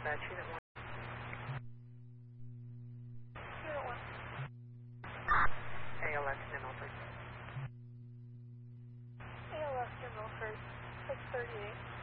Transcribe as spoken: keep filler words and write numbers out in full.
dispatch, unit one. Unit one. A L S New Milford. A L S New Milford, six thirty-eight.